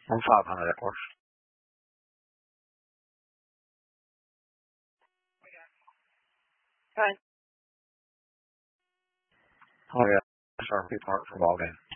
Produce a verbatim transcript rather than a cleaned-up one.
I'm five hundred at worst. Fine. Oh yeah, S R P Park for ball game.